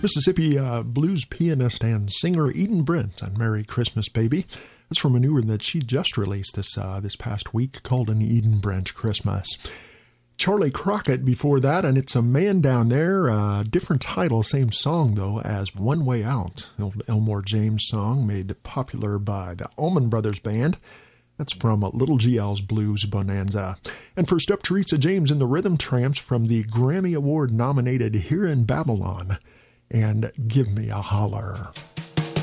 Mississippi blues pianist and singer Eden Brent on Merry Christmas Baby. That's from a new one that she just released this past week called An Eden Brent Christmas. Charlie Crockett before that, and It's a Man Down There. Different title, same song though, as One Way Out. The old Elmore James song made popular by the Allman Brothers Band. That's from Little GL's Blues Bonanza. And first up, Teresa James and the Rhythm Tramps from the Grammy Award nominated Here in Babylon and Give Me a Holler.